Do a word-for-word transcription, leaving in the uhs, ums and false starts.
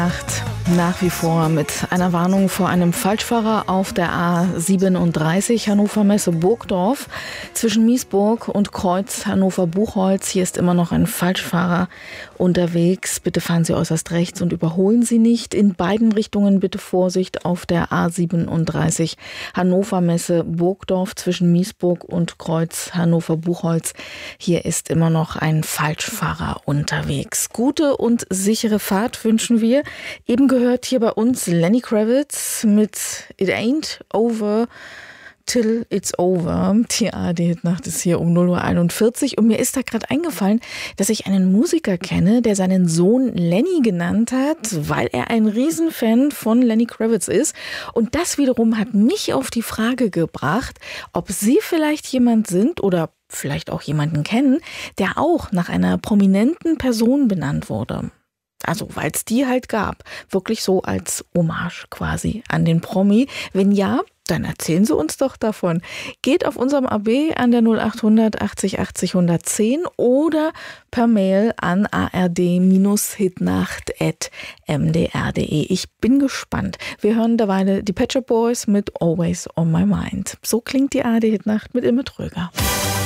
Nach wie vor mit einer Warnung vor einem Falschfahrer auf der A siebenunddreißig Hannover Messe Burgdorf zwischen Miesburg und Kreuz Hannover Buchholz. Hier ist immer noch ein Falschfahrer unterwegs. Bitte fahren Sie äußerst rechts und überholen Sie nicht. In beiden Richtungen bitte Vorsicht auf der A siebenunddreißig Hannover Messe Burgdorf zwischen Miesburg und Kreuz Hannover Buchholz. Hier ist immer noch ein Falschfahrer unterwegs. Gute und sichere Fahrt wünschen wir. Eben gehört hier bei uns Lenny Kravitz mit It Ain't Over Till It's Over. Die A R D-Nacht ist hier um null Uhr einundvierzig und mir ist da gerade eingefallen, dass ich einen Musiker kenne, der seinen Sohn Lenny genannt hat, weil er ein Riesenfan von Lenny Kravitz ist. Und das wiederum hat mich auf die Frage gebracht, ob Sie vielleicht jemand sind oder vielleicht auch jemanden kennen, der auch nach einer prominenten Person benannt wurde. Also, weil es die halt gab. Wirklich so als Hommage quasi an den Promi. Wenn ja, dann erzählen Sie uns doch davon. Geht auf unserem A B an der null achthundert achtzig achtzig hundertzehn oder per Mail an a r d hitnacht at m d r punkt d e. Ich bin gespannt. Wir hören derweil die Pet Shop Boys mit Always on My Mind. So klingt die A R D-Hitnacht mit Imme Tröger.